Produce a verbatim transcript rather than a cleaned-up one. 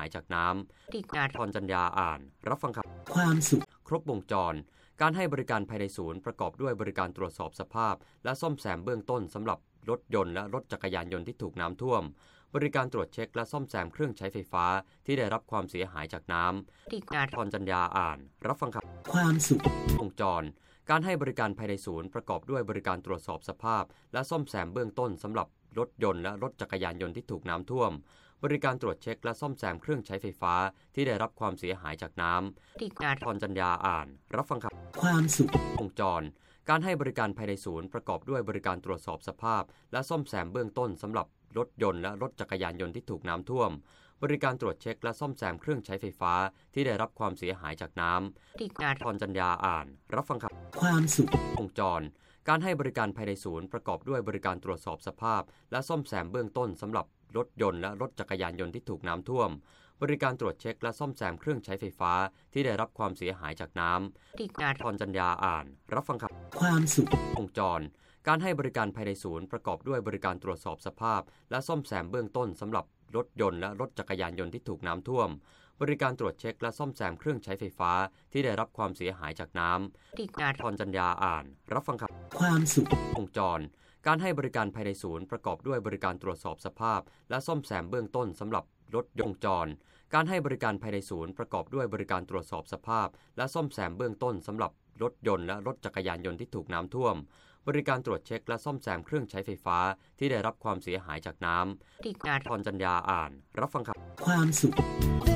ายจากน้ำที่การพรจัญญาอ่านรับฟังครับความสุขครบวงจรการให้บริการภายในศูนย์ประกอบด้วยบริการตรวจสอบสภาพและซ่อมแซมเบื้องต้นสำหรับรถยนต์และรถจักรยานยนต์ที่ถูกน้ำท่วมบริการตรวจเช็คและซ่อมแซมเครื่องใช้ไฟฟ้าที่ได้รับความเสียหายจากน้ำที่การพรจัญญาอ่านรับฟังครับความสุขวงจรการให้บริการภายในศูนย์ประกอบด้วยบริการตรวจสอบสภาพและซ่อมแซมเบื้องต้นสำหรับรถยนต์และรถจักรยานยนต์ที่ถูกน้ำท่วมบริการตรวจเช็คและซ่อมแซมเครื่องใช้ไฟฟ้าที่ได้รับความเสียหายจากน้ำที่การพรจัญญาอ่านรับฟังครับความสุขวงจรการให้บริการภายในศูนย์ประกอบด้วยบริการตรวจสอบสภาพและซ่อมแซมเบื้องต้นสำหรับรถยนต์และรถจักรยานยนต์ที่ถูกน้ำท่วมบริการตรวจเช็คและซ่อมแซมเครื่องใช้ไฟฟ้าที่ได้รับความเสียหายจากน้ำที่การพรจัญญาอ่านรับฟังครับความสุขวงจรการให้บริการภายในศูนย์ประกอบด้วยบริการตรวจสอบสภาพและซ่อมแซมเบื้องต้นสำหรับรถยนต์และรถจักรยานยนต์ที่ถูกน้ำท่วมบริการตรวจเช็คและซ่อมแซมเครื่องใช้ไฟฟ้าที่ได้รับความเสียหายจากน้ำที่การพรจัญญาอ่านรับฟังครับความสุขวงจรการให้บริการภายในศูนย์ประกอบด้วยบริการตรวจสอบสภาพและซ่อมแซมเบื้องต้นสำหรับรถยนต์และรถจักรยานยนต์ที่ถูกน้ำท่วมบริการตรวจเช็คและซ่อมแซมเครื่องใช้ไฟฟ้าที่ได้รับความเสียหายจากน้ำที่การพรจัญญาอ่านรับฟังครับความสุขวงจรการให้บริการภายในศูนย์ประกอบด้วยบริการตรวจสอบสภาพและซ่อมแซมเบื้องต้นสำหรับรถยนต์จรการให้บริการภายในศูนย์ประกอบด้วยบริการตรวจสอบสภาพและซ่อมแซมเบื้องต้นสำหรับรถยนต์และรถจักรยานยนต์ที่ถูกน้ำท่วมบริการตรวจเช็คและซ่อมแซมเครื่องใช้ไฟฟ้าที่ได้รับความเสียหายจากน้ำที่การพรจัญญาอ่านรับฟังครับความสุข